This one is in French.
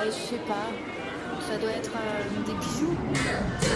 Je sais pas. Ça doit être des bijoux.